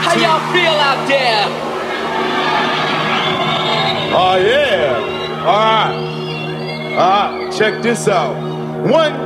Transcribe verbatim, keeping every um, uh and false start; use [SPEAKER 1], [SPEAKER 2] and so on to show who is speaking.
[SPEAKER 1] How y'all feel out there?
[SPEAKER 2] Oh, yeah. All right. All right. Check this out. One.